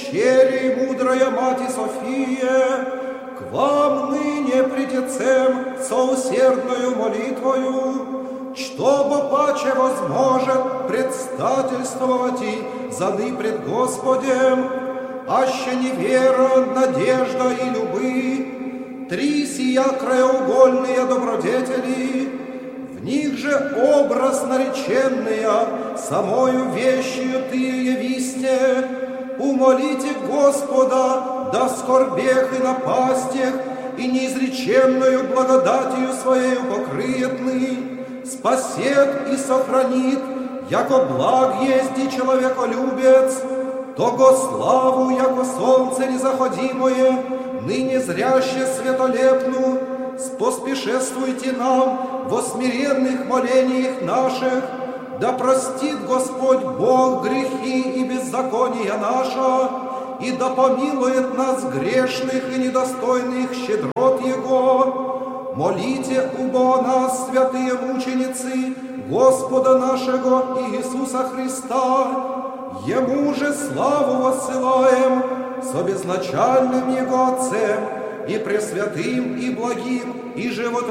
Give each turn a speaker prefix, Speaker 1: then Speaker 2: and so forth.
Speaker 1: пещере, мудрая Мати София, к вам ныне придецем со усердною молитвою, чтобы паче возможет предстательствовать и заны пред Господем, аще не вера, надежда и любы, три сия краеугольные добродетели, в них же образ нареченная, самою вещью ты явисте, умолите Господа, да скорбех и напастях, и неизреченную благодатью Своею покрыет ны, спасет и сохранит, яко благ есть и человеколюбец, того славу, яко солнце незаходимое, ныне зряще светолепну, споспешествуйте нам во смиренных молениях наших, да простит Господь Бог грехи и беззакония наша, и да помилует нас грешных и недостойных щедрот Его. Молите убо нас, святые мученицы, Господа нашего Иисуса Христа, Ему же славу воссылаем со безначальным Его Отцем, и пресвятым, и благим, и животворящим,